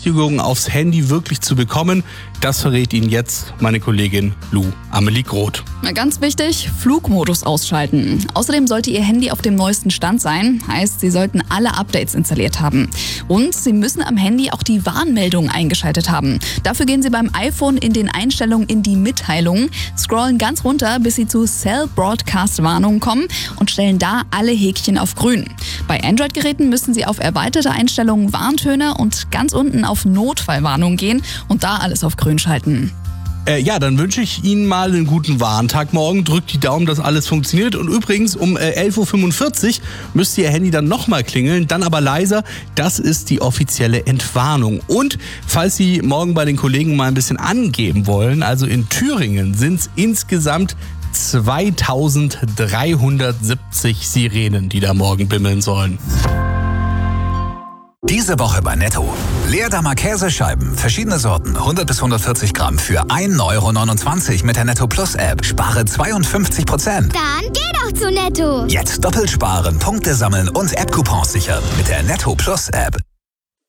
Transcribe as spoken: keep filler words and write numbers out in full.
Benachrichtigungen aufs Handy wirklich zu bekommen? Das verrät Ihnen jetzt meine Kollegin Lou Amelie Groth. Na, ganz wichtig, Flugmodus ausschalten. Außerdem sollte Ihr Handy auf dem neuesten Stand sein. Heißt, Sie sollten alle Updates installiert haben. Und Sie müssen am Handy auch die Warnmeldungen eingeschaltet haben. Dafür gehen Sie beim iPhone in den Einstellungen in die Mitteilungen, scrollen ganz runter, bis Sie zu Cell Broadcast Warnungen kommen und stellen da alle Häkchen auf grün. Bei Android-Geräten müssen Sie auf erweiterte Einstellungen, Warntöne und ganz unten auf Notfallwarnungen gehen und da alles auf grün schalten. Äh, ja, dann wünsche ich Ihnen mal einen guten Warntag morgen. Drückt die Daumen, dass alles funktioniert. Und übrigens, um äh, elf Uhr fünfundvierzig müsste Ihr Handy dann nochmal klingeln, dann aber leiser. Das ist die offizielle Entwarnung. Und falls Sie morgen bei den Kollegen mal ein bisschen angeben wollen, also in Thüringen sind es insgesamt zweitausenddreihundertsiebzig Sirenen, die da morgen bimmeln sollen. Diese Woche bei Netto. Leerdammer Käsescheiben, verschiedene Sorten, hundert bis hundertvierzig Gramm für ein Euro neunundzwanzig mit der Netto Plus App. Spare zweiundfünfzig Prozent. Dann geh doch zu Netto. Jetzt doppelt sparen, Punkte sammeln und App-Coupons sichern mit der Netto Plus App.